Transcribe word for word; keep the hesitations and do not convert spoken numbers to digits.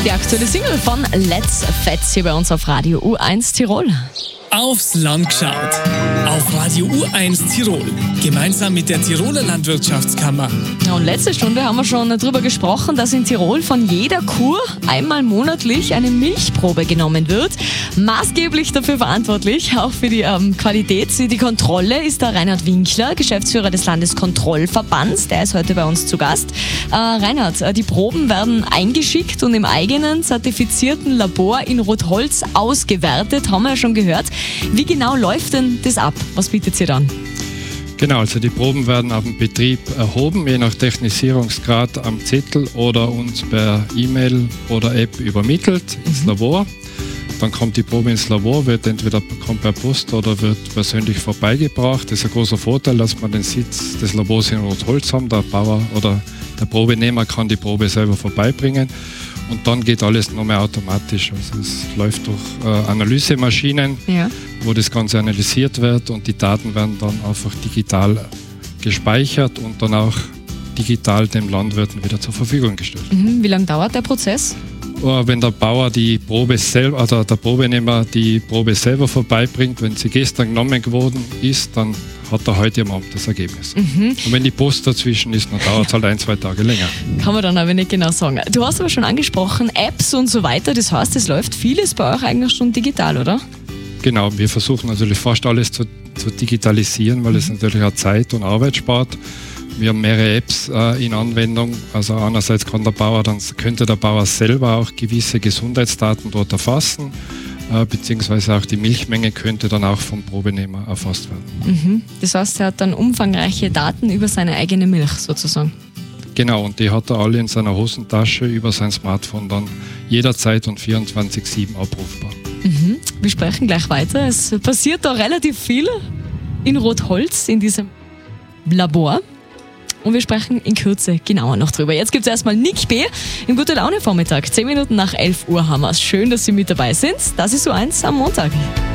Die aktuelle Single von Let's Fetz hier bei uns auf Radio U eins Tirol. Aufs Land geschaut. Auf Radio U eins Tirol. Gemeinsam mit der Tiroler Landwirtschaftskammer. Ja, und letzte Stunde haben wir schon darüber gesprochen, dass in Tirol von jeder Kuh einmal monatlich eine Milchprobe genommen wird. Maßgeblich dafür verantwortlich, auch für die ähm, Qualität, die Kontrolle, ist der Reinhard Winkler, Geschäftsführer des Landeskontrollverbands. Der ist heute bei uns zu Gast. Äh, Reinhard, die Proben werden eingeschickt und im eigenen zertifizierten Labor in Rotholz ausgewertet, haben wir ja schon gehört. Wie genau läuft denn das ab? Was bietet ihr dann? Genau, also die Proben werden auf dem Betrieb erhoben, je nach Technisierungsgrad am Zettel oder uns per E-Mail oder App übermittelt ins Mhm. Labor. Dann kommt die Probe ins Labor, wird entweder kommt per Post oder wird persönlich vorbeigebracht. Das ist ein großer Vorteil, dass wir den Sitz des Labors in Rotholz haben. Der Bauer oder der Probenehmer kann die Probe selber vorbeibringen. Und dann geht alles noch mehr automatisch. Also es läuft durch äh, Analysemaschinen, Ja. wo das Ganze analysiert wird und die Daten werden dann einfach digital gespeichert und dann auch digital dem Landwirten wieder zur Verfügung gestellt. Mhm. Wie lange dauert der Prozess? Wenn der Bauer die Probe selber, also der Probenehmer die Probe selber vorbeibringt, wenn sie gestern genommen geworden ist, dann hat er heute am Abend das Ergebnis. Mhm. Und wenn die Post dazwischen ist, dann dauert es halt ein, zwei Tage länger. Kann man dann aber nicht genau sagen. Du hast aber schon angesprochen, Apps und so weiter. Das heißt, es läuft vieles bei euch eigentlich schon digital, oder? Genau, wir versuchen natürlich fast alles zu, zu digitalisieren, weil es natürlich auch Zeit und Arbeit spart. Wir haben mehrere Apps äh, in Anwendung. Also einerseits kann der Bauer, dann könnte der Bauer selber auch gewisse Gesundheitsdaten dort erfassen, äh, beziehungsweise auch die Milchmenge könnte dann auch vom Probenehmer erfasst werden. Mhm. Das heißt, er hat dann umfangreiche Daten über seine eigene Milch sozusagen. Genau, und die hat er alle in seiner Hosentasche über sein Smartphone dann jederzeit und vierundzwanzig sieben abrufbar. Mhm. Wir sprechen gleich weiter. Es passiert da relativ viel in Rotholz, in diesem Labor. Und wir sprechen in Kürze genauer noch drüber. Jetzt gibt es erstmal Nick B. im Gute Laune Vormittag. Zehn Minuten nach elf Uhr haben wir es. Schön, dass Sie mit dabei sind. Das ist U eins am Montag.